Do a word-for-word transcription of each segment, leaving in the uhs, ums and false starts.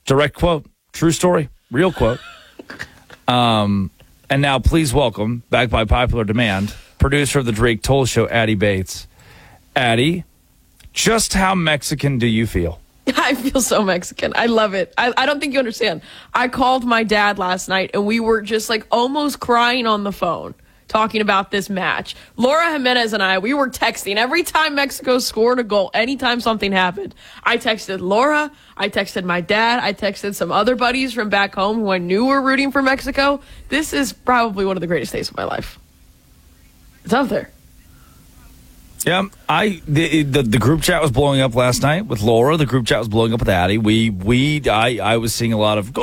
Direct quote. True story. Real quote. Um, and now please welcome, back by popular demand, producer of the Drake Toll Show, Addie Bates. Addie, just how Mexican do you feel? I feel so Mexican. I love it. I, I don't think you understand. I called my dad last night, and we were just like almost crying on the phone talking about this match. Laura Jimenez and I, we were texting. Every time Mexico scored a goal, anytime something happened, I texted Laura, I texted my dad, I texted some other buddies from back home who I knew were rooting for Mexico. This is probably one of the greatest days of my life. It's up there. Yeah, I the, the the group chat was blowing up last night with Laura. The group chat was blowing up with Addie. We we I I was seeing a lot of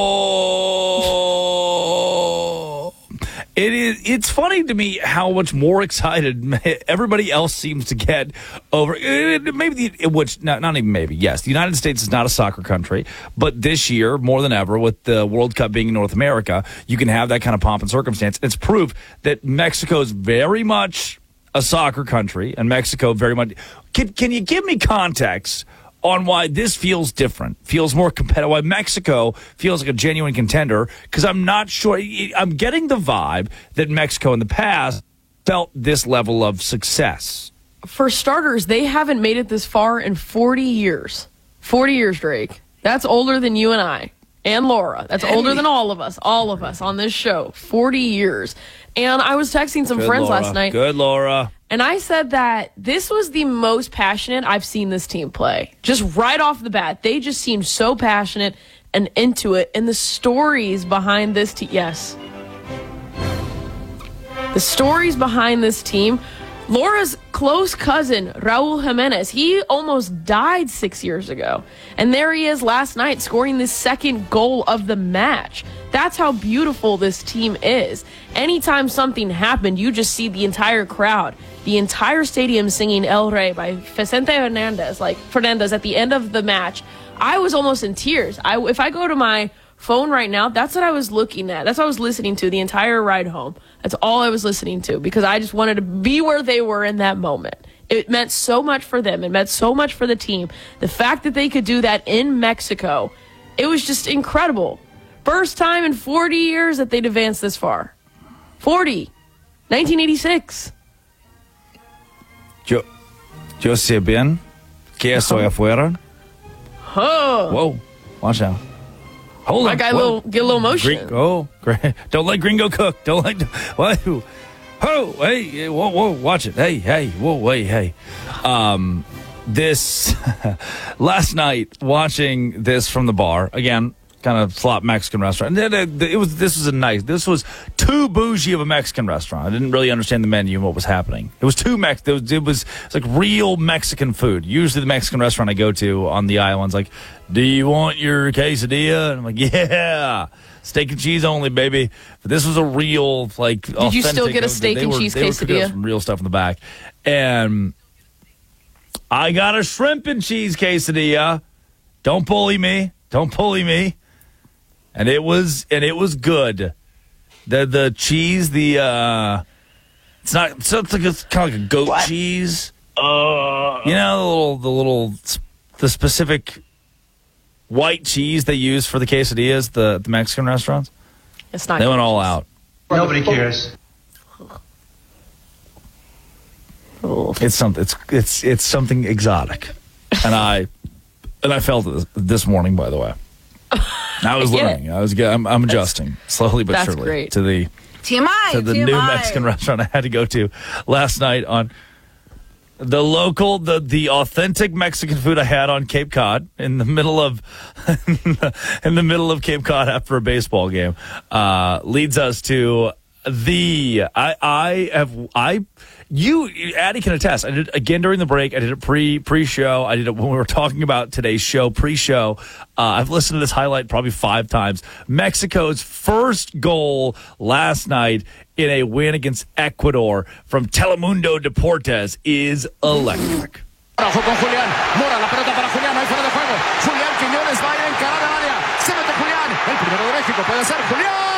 goal. It is. It's funny to me how much more excited everybody else seems to get over. Maybe the, which not not even maybe. Yes, the United States is not a soccer country, but this year more than ever, with the World Cup being in North America, you can have that kind of pomp and circumstance. It's proof that Mexico is very much a soccer country, and Mexico very much. Can, can you give me context on why this feels different, feels more competitive, why Mexico feels like a genuine contender? Because I'm not sure. I'm getting the vibe that Mexico in the past felt this level of success. For starters, they haven't made it this far in forty years. forty years, Drake. That's older than you and I. And Laura. That's older than all of us. All of us on this show. forty years. And I was texting some Good friends Laura. last night. Good, Laura. And I said that this was the most passionate I've seen this team play. Just right off the bat. They just seemed so passionate and into it. And the stories behind this team. Yes. The stories behind this team. Laura's close cousin, Raul Jimenez, he almost died six years ago. And there he is last night scoring the second goal of the match. That's how beautiful this team is. Anytime something happened, you just see the entire crowd, the entire stadium singing El Rey by Vicente Hernandez, like Fernandez at the end of the match. I was almost in tears. I, if I go to my phone right now, that's what I was looking at. That's what I was listening to the entire ride home. That's all I was listening to because I just wanted to be where they were in that moment. It meant so much for them. It meant so much for the team. The fact that they could do that in Mexico, it was just incredible. First time in forty years that they'd advanced this far. forty. nineteen eighty-six. Yo, yo sé bien que estoy afuera. Oh. Whoa. Watch out. Hold I on. got a little, get a little motion. Oh, great. Don't let Gringo cook. Don't let. Whoa. Oh, hey. Whoa, whoa. Watch it. Hey, hey. Whoa, wait, hey. Um, this, last night, watching this from the bar, again, kind of slop Mexican restaurant. It, it, it was, this was a nice, this was too bougie of a Mexican restaurant. I didn't really understand the menu and what was happening. It was too Mex, it was, it was, it was like real Mexican food. Usually the Mexican restaurant I go to on the island's like, do you want your quesadilla? And I'm like, yeah, steak and cheese only, baby. But this was a real, like, Did authentic, you still get a steak and were, cheese they quesadilla? Were some real stuff in the back. And I got a shrimp and cheese quesadilla. Don't bully me. Don't bully me. And it was, and it was good. The the cheese, the uh, it's not, it's, it's like it's kind of like a goat what? cheese. Uh, you know, the little, the little, the specific white cheese they use for the quesadillas, the the Mexican restaurants. It's not. They went all out. Nobody cares. It's something. It's it's it's something exotic, and I and I felt it this morning. By the way. I was learning. I was. I'm, I'm adjusting that's, slowly but that's surely great. to the T M I to the T M I. new Mexican restaurant I had to go to last night on the local, the the authentic Mexican food I had on Cape Cod in the middle of in the middle of Cape Cod after a baseball game uh, leads us to the I I have I. You, Addie, can attest. I did it again during the break. I did it pre pre show. I did it when we were talking about today's show pre show. Uh, I've listened to this highlight probably five times. Mexico's first goal last night in a win against Ecuador from Telemundo Deportes is electric. Con Julián, Mora, la pelota para Julián, ahí fuera de juego. Julián Quiñones va a encarar al área. Se mete Julián. El primero de México puede ser Julián.